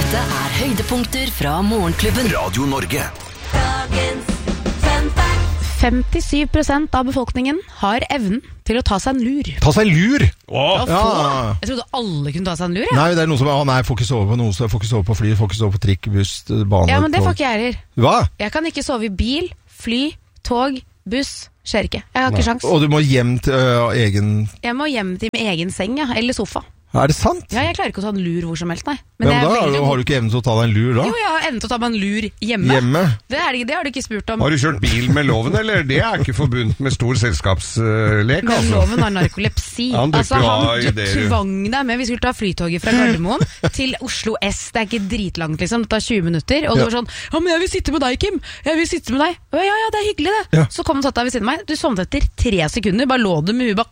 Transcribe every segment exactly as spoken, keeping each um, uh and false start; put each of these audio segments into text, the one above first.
Dette er høydepunkter fra Morgenklubben. Radio Norge. Dagens fun fact. femtisju prosent av befolkningen har evnen til å ta seg en lur. Ta seg en lur! Å, få. Ja. Jeg trodde alle kunne ta seg en lur, ja. Nei, det er noen som ah, nei, får ikke sove på noe, så får ikke sove på fly, får ikke sove på trikk, buss, bane. Ja, men det tog. får ikke jeg heller. Hva? Jeg kan ikke sove i bil, fly, tog, buss. Skjer ikke. Jeg har ikke sjans. Og du må hjem til uh, egen... Jeg må hjem til min egen seng, ja. Eller sofa. Er det sant? Ja, jeg klarer ikke å ta en lur hvor som helst, nei. Men, jeg men da er veldig... har du ikke evnen til å ta deg en lur da? Jo, jeg har evnen til å ta meg en lur hjemme. Hjemme? Det, er det, det har du ikke spurt om. Har du kjørt bil med loven, eller? Det er ikke forbundet med stor selskapslek, Men altså. loven har narkolepsi. Han altså, han ja, du det, tvang deg med. Vi skulle ta flytoget fra Gardermoen til Oslo S. Det er ikke dritlangt, liksom. Det tar tjue minutter. Og Ja. du var sånn, ja, men jeg vil sitte med deg, Kim. Jeg vil sitte med deg. Ja, ja, ja, det er hyggelig det. Ja. Så kom han tatt deg ved siden av meg. Du sovnet etter tre sekunder. Bare lå du med huet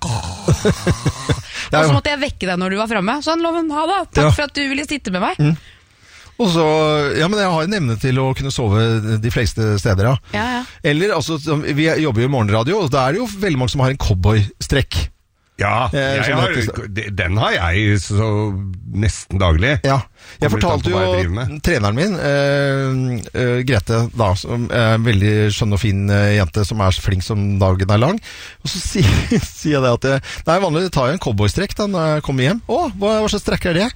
bare... Ja, Og så ja. måtte jeg vekke deg når du var fremme. Sånn, loven, ha da. Takk Ja. for at du ville sitte med meg. Mm. Og så, ja, men jeg har en evne til å kunne sove de fleste steder, ja. Ja, ja. Eller, altså, vi jobber jo i morgenradio, og da er det jo veldig mange som har en cowboystrekk. Ja, Eh, jeg som har, heter- den har jeg så nesten daglig. Ja, jeg Kommer litt an fortalte på hva jeg driver jo med. treneren min, eh, eh, Grete, da, som er en veldig skjønn og fin eh, jente, som er så flink som dagen er lang. Og så sier, sier jeg det at jeg, nei, vanlig tar jeg en cowboystrekk da når jeg kommer hjem. Å, hva, hva slags strekk er det?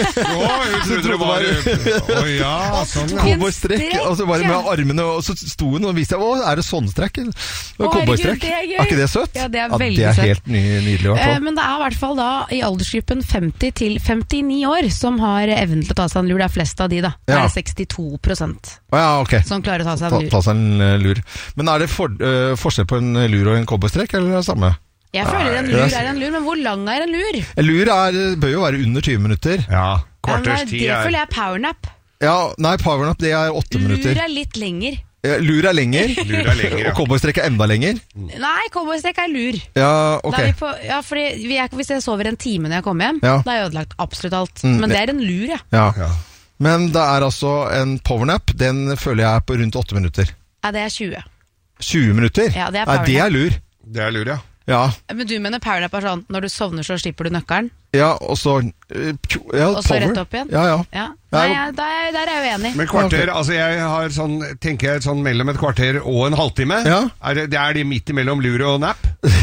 Å, jeg trodde det var... Å ja, sånn ja. Cowboystrekk, strekk, og så bare ja. med armene, og så sto hun og viste jeg, å, er det sånn strekk? Å, Cowboystrekk? herregud, det er gøy. Er ikke det søtt? Ja, det er veldig det er søtt. helt ny, nydelig i hvert Eh, fall. men det er i hvert fall da i aldersgruppen femti til femtini år som har evnen til å ta seg en lur. Det er flest av de da. Det Ja. er sekstito prosent Å ja, ok. som klarer å ta seg Ta, en lur. ta seg en eh, lur. Men er det for, eh, forskjell på en lur og en cowboystrekk, eller er det samme? Jeg føler en Nei, lur det er- er en lur, men hvor lang er en lur? En lur er, bør jo være under tjue minutter. Ja, Ja, kvarters men tid det er... føler jeg er powernap. Ja, nei, powernap det er åtte Lur minutter. er litt lenger. Eh, Lur er lenger, Lur er lenger, ja. og cowboystrekk er enda lenger. Nei, cowboystrekk er lur. Ja, Da ok. er vi på, ja, fordi vi er, hvis jeg sover en time når jeg kommer hjem, Ja. da er jeg ødelagt absolutt alt. Mm, Men det er en lur, ja. Ja. Ja. Men det er altså en powernap, den føler jeg er på rundt åtte minutter. Ja, det er tjue. tjue minutter? Ja, det er Nei, det powernap. er lur. Det er lur, ja. Ja, Men du mener powernap er sånn, når du sovner så slipper du nøkkelen, ja, og så eh, tjo, ja, og så power. rett opp igjen? Ja, ja. Ja. Nei, Nei, jeg- der, er- der er jeg uenig. Men kvarter, Ok. altså jeg har sånn, tenker jeg sånn mellom et kvarter og en halvtime. Ja. Er det, det er de midt imellom lur og nap?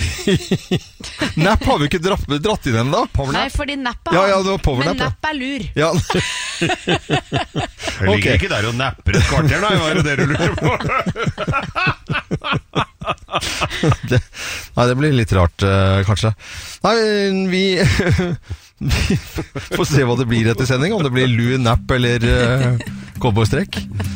Nap har vi ikke dratt, dratt inn ennå. Nei, fordi napp er Ja, ja, det var powernap, men ja. napp er lur. Ja. Jeg ligger Ok. ikke der og napper et kvarter, nei, hva er det dere lurer på? det, nei, det blir litt rart, eh, kanskje. Nei, vi, vi får se hva det blir etter sending, om det blir lue, nap eller uh, cowboystrekk.